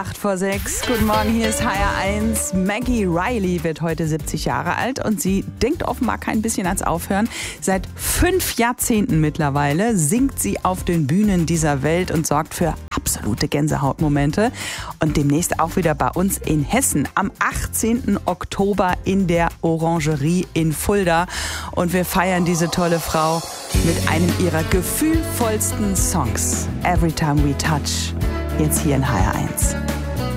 6:08. Guten Morgen, hier ist HR1. Maggie Reilly wird heute 70 Jahre alt und sie denkt offenbar kein bisschen ans Aufhören. Seit 5 Jahrzehnten mittlerweile singt sie auf den Bühnen dieser Welt und sorgt für absolute Gänsehautmomente. Und demnächst auch wieder bei uns in Hessen am 18. Oktober in der Orangerie in Fulda. Und wir feiern diese tolle Frau mit einem ihrer gefühlvollsten Songs. Every Time We Touch. Jetzt hier in HR1.